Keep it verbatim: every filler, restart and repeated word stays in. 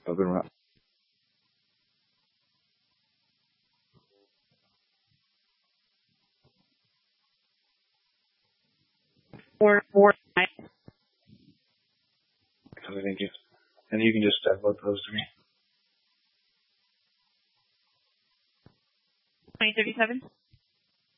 Open route. Four, four, nine. Thank you. And you can just step both those to me. twenty thirty-seven.